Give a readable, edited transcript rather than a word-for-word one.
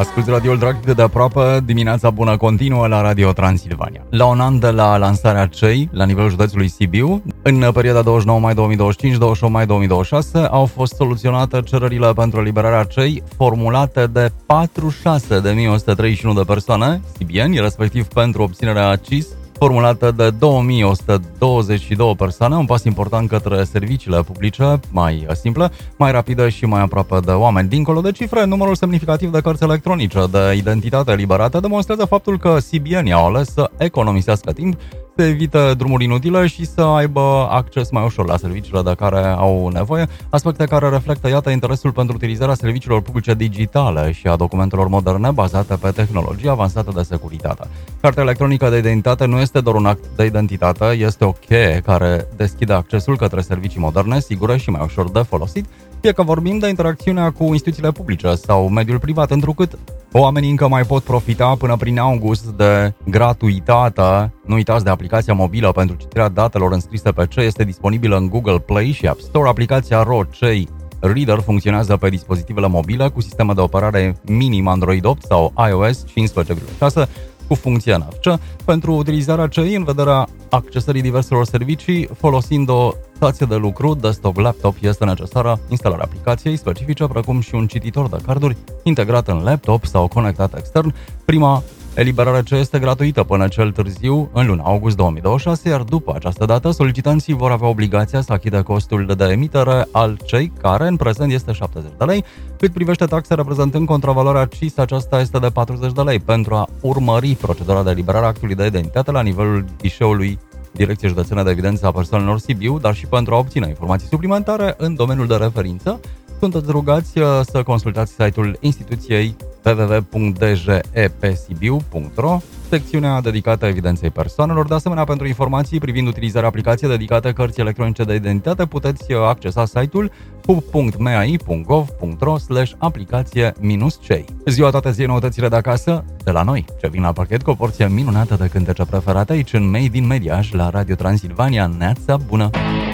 Asculți radioul drag de aproape, dimineața bună continuă la Radio Transilvania. La un an de la lansarea CEI, la nivelul județului Sibiu, în perioada 29 mai 2025, 28 mai 2026, au fost soluționate cererile pentru eliberarea CEI formulate de 46.131 de persoane sibieni, respectiv pentru obținerea CIS, formulată de 2122 persoane, un pas important către serviciile publice mai simple, mai rapide și mai aproape de oameni. Dincolo de cifre, numărul semnificativ de cărți electronice de identitate eliberate demonstrează faptul că sibienii au ales să economisească timp, să evite drumuri inutile și să aibă acces mai ușor la serviciile de care au nevoie, aspecte care reflectă, iată, interesul pentru utilizarea serviciilor publice digitale și a documentelor moderne bazate pe tehnologie avansată de securitate. Cartea electronică de identitate nu este doar un act de identitate, este o cheie care deschide accesul către servicii moderne, sigure și mai ușor de folosit, fie că vorbim de interacțiunea cu instituțiile publice sau mediul privat, întrucât oamenii încă mai pot profita până prin august de gratuitate. Nu uitați de aplicația mobilă pentru citirea datelor înscrise pe CEI, este disponibilă în Google Play și App Store. Aplicația RO CEI Reader funcționează pe dispozitivele mobile cu sisteme de operare minim Android 8 sau iOS 15.6 cu funcție NFC. Pentru utilizarea CEI în vederea accesării diverselor servicii, folosind o stație de lucru, desktop, laptop, este necesară instalarea aplicației specifice, precum și un cititor de carduri integrat în laptop sau conectat extern. Prima eliberare CEI este gratuită până cel târziu în luna august 2026, iar după această dată solicitanții vor avea obligația să achite costul de emitere al CEI, care în prezent este 70 de lei. Cât privește taxa reprezentând contravaloarea CIS, aceasta este de 40 de lei. Pentru a urmări procedura de eliberare a actului de identitate la nivelul ghișeului Direcției Județene de Evidență a Persoanelor Sibiu, dar și pentru a obține informații suplimentare în domeniul de referință, sunteți rugați să consultați site-ul instituției www.djepsibiu.ro, secțiunea dedicată evidenței persoanelor. De asemenea, pentru informații privind utilizarea aplicației dedicate cărții electronice de identitate, puteți accesa site-ul pub.mai.gov.ro/aplicație-CEI. Ziua toate zi noutățile de acasă, de la noi, ce vin la pachet cu o porție minunată de cântece preferate aici în Made in Mediaș la Radio Transilvania. Neața bună!